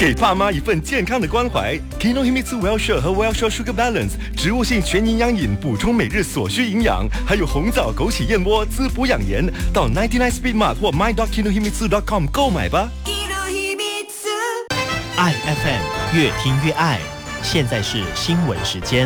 给爸妈一份健康的关怀。Kinohimitsu Well-Share 和 Well-Share Sugar Balance 植物性全营养饮，补充每日所需营养，还有红枣枸杞燕窝滋补养颜。到99 Speed Mart 或 my.kinohimitsu.com 购买吧。 爱 FM 越听越爱，现在是新闻时间。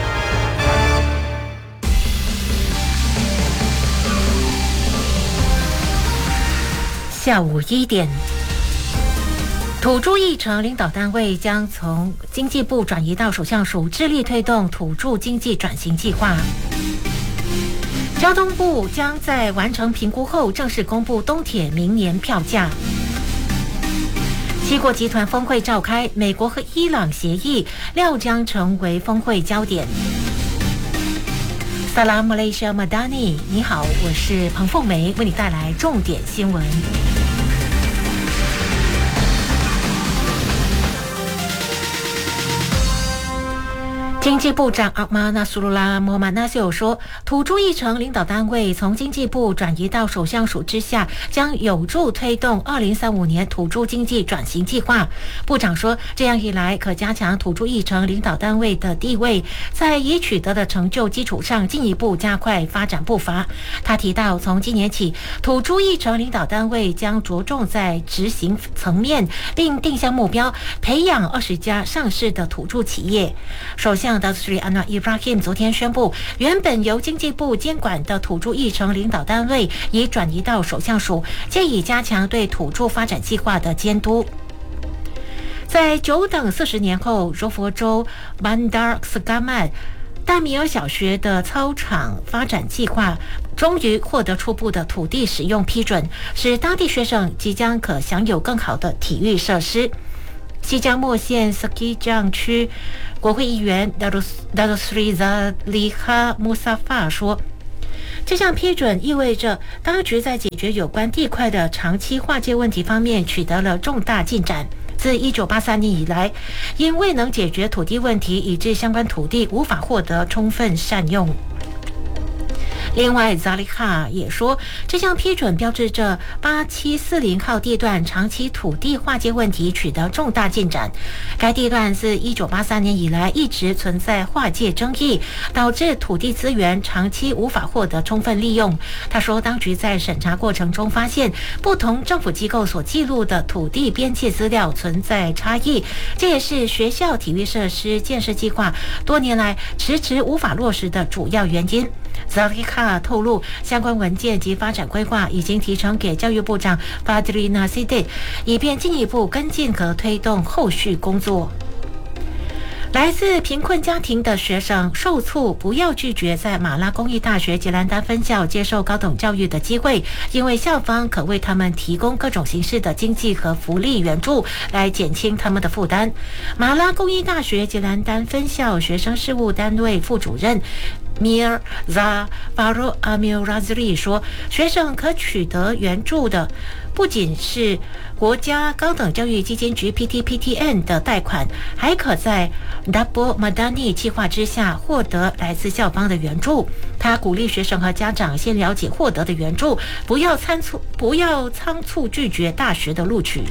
下午1点，土著议程领导单位将从经济部转移到首相署，致力推动土著经济转型计划。交通部将在完成评估后正式公布东铁明年票价。七国集团峰会召开，美国和伊朗协议料将成为峰会焦点。Salam Malaysia Madani， 你好，我是彭凤梅，为你带来重点新闻。经济部长阿马纳苏鲁拉莫曼纳西有说，土著议程领导单位从经济部转移到首相署之下，将有助推动2035年土著经济转型计划。部长说，这样一来可加强土著议程领导单位的地位，在已取得的成就基础上进一步加快发展步伐。他提到，从今年起，土著议程领导单位将着重在执行层面，并定下目标，培养20家上市的土著企业。首相达斯里安娜伊布拉希姆昨天宣布，原本由经济部监管的土著议程领导单位已转移到首相署，借以加强对土著发展计划的监督。在久等40年后，柔佛州 Bandar Selamat 大米尔小学的操场发展计划终于获得初步的土地使用批准，使当地学生即将可享有更好的体育设施。西江莫县 Sekijang 区国会议员 Dato Sri Zaliha Musafa 说，这项批准意味着当局在解决有关地块的长期划界问题方面取得了重大进展。自1983年以来，因未能解决土地问题，以致相关土地无法获得充分善用。另外，扎利哈也说，这项批准标志着8740号地段长期土地划界问题取得重大进展。该地段自1983年以来一直存在划界争议，导致土地资源长期无法获得充分利用。他说，当局在审查过程中发现，不同政府机构所记录的土地边界资料存在差异，这也是学校体育设施建设计划多年来迟迟无法落实的主要原因。扎利哈透露，相关文件及发展规划已经提呈给教育部长巴迪里纳西蒂，以便进一步跟进和推动后续工作。来自贫困家庭的学生受促不要拒绝在马拉公益大学吉兰丹分校接受高等教育的机会，因为校方可为他们提供各种形式的经济和福利援助，来减轻他们的负担。马拉公益大学吉兰丹分校学生事务单位副主任Mir Zafaro Amir Razri 说，学生可取得援助的不仅是国家高等教育基金局 PTPTN 的贷款，还可在 Double Madani 计划之下获得来自校方的援助。他鼓励学生和家长先了解获得的援助，不要仓促拒绝大学的录取。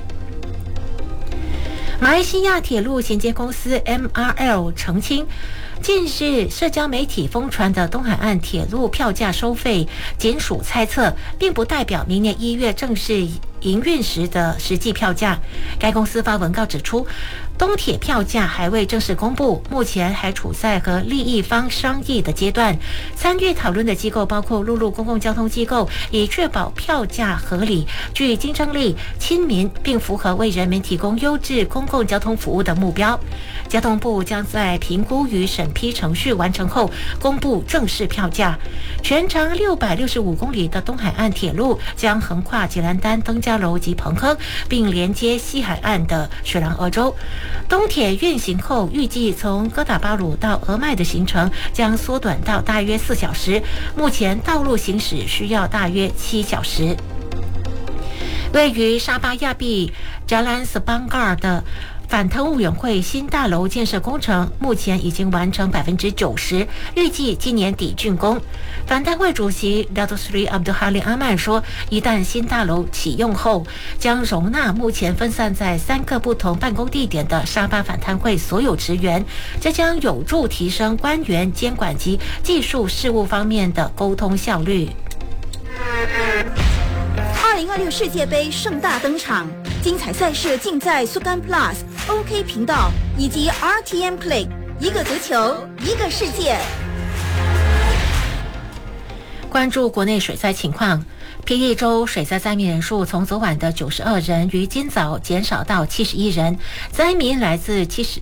马来西亚铁路衔接公司 MRL 澄清，近日社交媒体疯传的东海岸铁路票价收费仅属猜测，并不代表明年1月正式营运时的实际票价。该公司发文告指出，东铁票价还未正式公布，目前还处在和利益方商议的阶段。参与讨论的机构包括陆路公共交通机构，以确保票价合理、具竞争力、亲民，并符合为人民提供优质公共交通服务的目标。交通部将在评估与审批程序完成后公布正式票价。全长665公里的东海岸铁路将横跨吉兰丹、登嘉楼及彭亨，并连接西海岸的雪兰莪州。东铁运行后，预计从哥打巴鲁到俄麦的行程将缩短到大约4小时，目前道路行驶需要大约7小时。位于沙巴亚庇扎兰斯邦嘎尔的反贪污委员会新大楼建设工程目前已经完成90%，预计今年底竣工。反贪会主席 Datuk Seri Abdul Halim Ahmad 说，一旦新大楼启用后，将容纳目前分散在3个不同办公地点的沙巴反贪会所有职员，这将有助提升官员监管及技术事务方面的沟通效率。 2026世界杯盛大登场，精彩赛事尽在苏干 Plus、OK 频道以及 RTM Play， 一个足球，一个世界。 关注国内水灾情况，霹雳州水灾灾民人数从昨晚的92人于今早减少到71人，灾民来自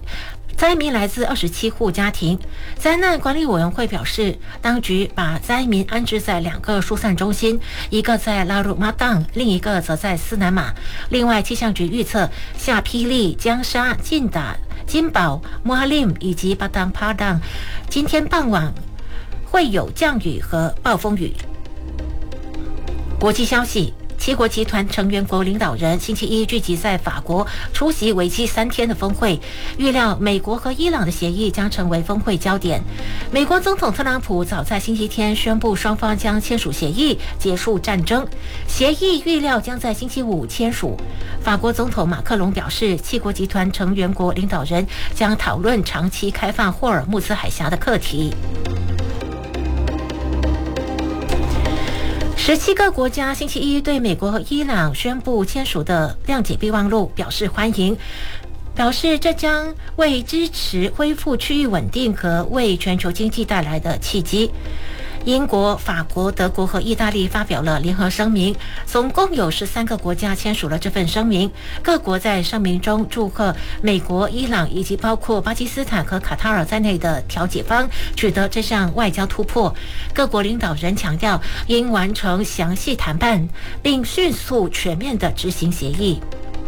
27户家庭。灾难管理委员会表示，当局把灾民安置在2个疏散中心，一个在拉鲁马当，另一个则在斯南马。另外，气象局预测下霹雳、江沙、劲打、金宝、莫哈林以及巴当帕当今天傍晚会有降雨和暴风雨。国际消息，七国集团成员国领导人星期一聚集在法国出席为期3天的峰会，预料美国和伊朗的协议将成为峰会焦点。美国总统特朗普早在星期天宣布双方将签署协议，结束战争。协议预料将在星期五签署。法国总统马克龙表示，七国集团成员国领导人将讨论长期开放霍尔木兹海峡的课题。17个国家星期一对美国和伊朗宣布签署的谅解备忘录表示欢迎，表示这将为支持恢复区域稳定和为全球经济带来的契机。英国、法国、德国和意大利发表了联合声明，总共有13个国家签署了这份声明。各国在声明中祝贺美国、伊朗以及包括巴基斯坦和卡塔尔在内的调解方取得这项外交突破。各国领导人强调，应完成详细谈判，并迅速全面地执行协议。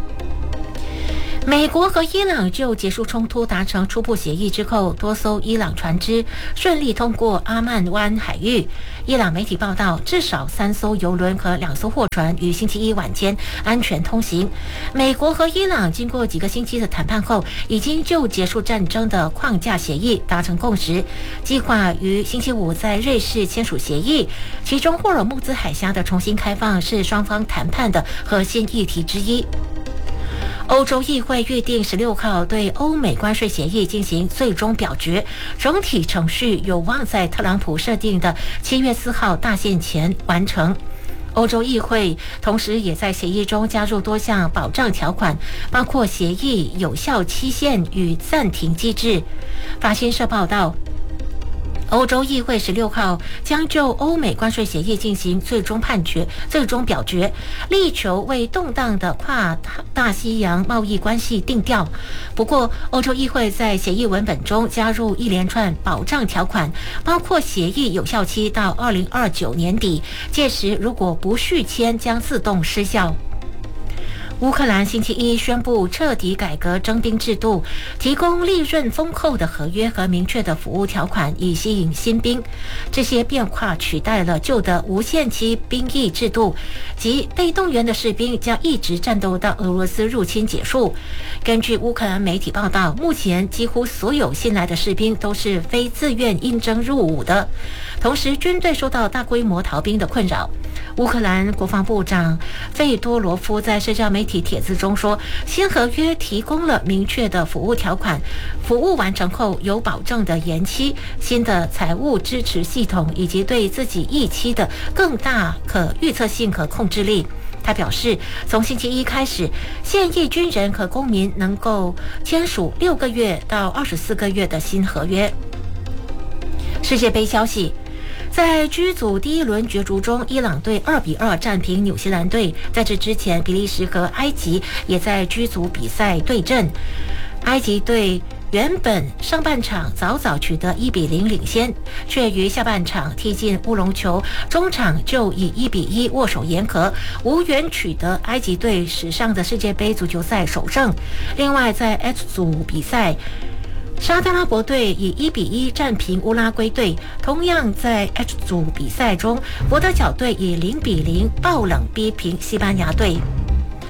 美国和伊朗就结束冲突达成初步协议之后，多艘伊朗船只顺利通过阿曼湾海域。伊朗媒体报道，至少3艘油轮和2艘货船于星期一晚间安全通行。美国和伊朗经过几个星期的谈判后，已经就结束战争的框架协议达成共识，计划于星期五在瑞士签署协议。其中，霍尔木兹海峡的重新开放是双方谈判的核心议题之一。欧洲议会预定16号对欧美关税协议进行最终表决，整体程序有望在特朗普设定的7月4号大限前完成。欧洲议会同时也在协议中加入多项保障条款，包括协议有效期限与暂停机制。法新社报道，欧洲议会16号将就欧美关税协议进行最终表决，力求为动荡的跨大西洋贸易关系定调。不过，欧洲议会在协议文本中加入一连串保障条款，包括协议有效期到2029年底，届时如果不续签将自动失效。乌克兰星期一宣布彻底改革征兵制度，提供利润丰厚的合约和明确的服务条款，以吸引新兵。这些变化取代了旧的无限期兵役制度，即被动员的士兵将一直战斗到俄罗斯入侵结束。根据乌克兰媒体报道，目前几乎所有新来的士兵都是非自愿应征入伍的，同时军队受到大规模逃兵的困扰。乌克兰国防部长费多罗夫在社交媒体帖子中说，新合约提供了明确的服务条款，服务完成后有保证的延期、新的财务支持系统以及对自己役期的更大可预测性和控制力。他表示，从星期一开始，现役军人和公民能够签署6个月到24个月的新合约。世界杯消息，在G组第1轮角逐中，伊朗队2-2战平纽西兰队。在这之前，比利时和埃及也在G组比赛对阵。埃及队原本上半场早取得1-0领先，却于下半场踢进乌龙球，中场就以1-1握手言和，无缘取得埃及队史上的世界杯足球赛首胜。另外，在 H 组比赛，沙特阿拉伯队以1-1战平乌拉圭队。同样在 H 组比赛中，博德角队以0-0爆冷逼平西班牙队。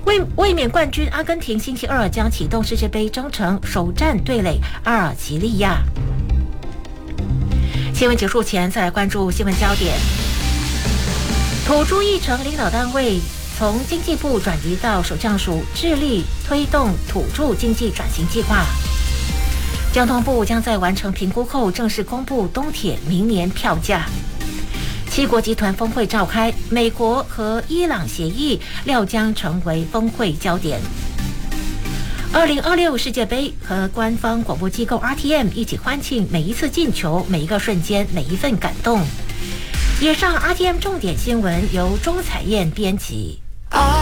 卫冕冠军阿根廷星期二将启动世界杯征程，首战对垒阿尔及利亚。新闻结束前，再来关注新闻焦点。土著议程领导单位从经济部转移到首相署，致力推动土著经济转型计划。交通部将在完成评估后正式公布东铁明年票价。七国集团峰会召开，美国和伊朗协议料将成为峰会焦点。2026世界杯和官方广播机构 RTM 一起欢庆每一次进球、每一个瞬间、每一份感动。以上 RTM 重点新闻由钟彩燕编辑。